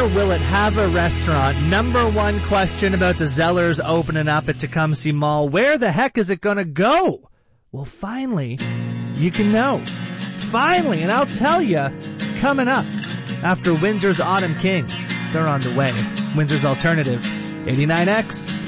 Where will it have a restaurant? Number one question about the Zellers opening up at Tecumseh Mall. Where the heck is it going to go? Well, finally, you can know. Finally, and I'll tell you, coming up after Windsor's Autumn Kings. They're on the way. Windsor's Alternative, 89X.